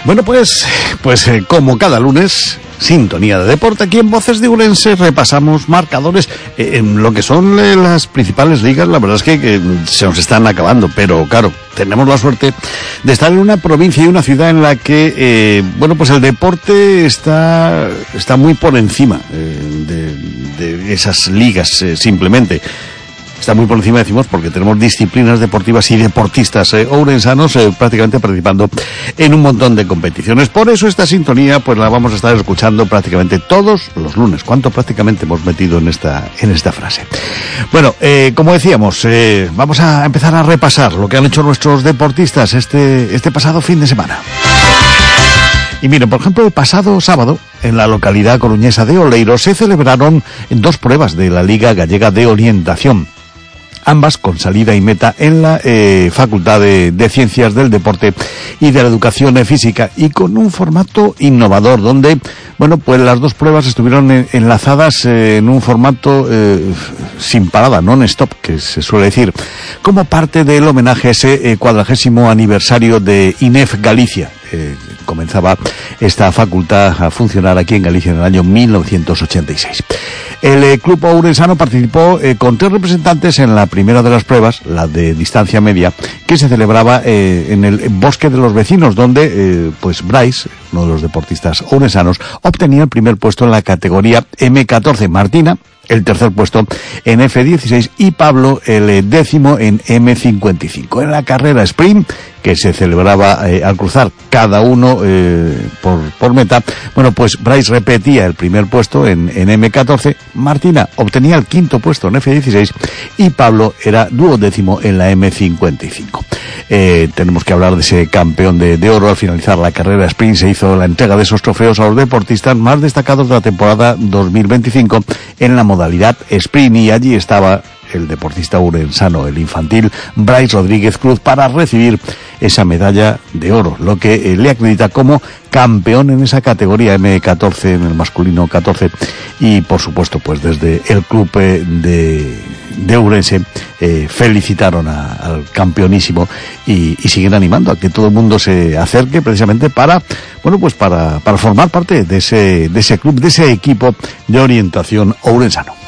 Bueno, pues como cada lunes, sintonía de deporte. Aquí en Voces de Ourense repasamos marcadores en lo que son las principales ligas. La verdad es que se nos están acabando, pero claro, tenemos la suerte de estar en una provincia y una ciudad en la que, pues el deporte está muy por encima de esas ligas, simplemente. Está muy por encima, decimos, porque tenemos disciplinas deportivas y deportistas ourensanos prácticamente participando en un montón de competiciones. Por eso esta sintonía pues la vamos a estar escuchando prácticamente todos los lunes. ¿Cuánto prácticamente hemos metido en esta frase? Bueno, como decíamos, vamos a empezar a repasar lo que han hecho nuestros deportistas este pasado fin de semana. Y miren, por ejemplo, el pasado sábado, en la localidad coruñesa de Oleiro, se celebraron 2 pruebas de la Liga Gallega de Orientación. Ambas con salida y meta en la Facultad de Ciencias del Deporte y de la Educación Física, y con un formato innovador donde, pues las 2 pruebas estuvieron enlazadas en un formato sin parada, non-stop, que se suele decir, como parte del homenaje a ese 40º aniversario de INEF Galicia. Comenzaba esta facultad a funcionar aquí en Galicia en el año 1986. El club ourensano participó con 3 representantes en la primera de las pruebas, la de distancia media, que se celebraba en el Bosque de los Vecinos, donde Bryce, uno de los deportistas ourensanos, obtenía el primer puesto en la categoría M14, Martina el tercer puesto en F16 y Pablo el 10º en M55. En la carrera sprint, que se celebraba al cruzar cada uno por meta, Bryce repetía el primer puesto en M14, Martina obtenía el 5º puesto en F16 y Pablo era 12º en la M55. Tenemos que hablar de ese campeón de oro. Al finalizar la carrera sprint se hizo la entrega de esos trofeos a los deportistas más destacados de la temporada 2025 en la modalidad sprint, y allí estaba el deportista ourensano, el infantil Bryce Rodríguez Cruz, para recibir esa medalla de oro, lo que le acredita como campeón en esa categoría M14, en el masculino 14, y por supuesto desde el club de Ourense felicitaron al campeonísimo y siguen animando a que todo el mundo se acerque precisamente para formar parte de ese club, de ese equipo de orientación ourensano.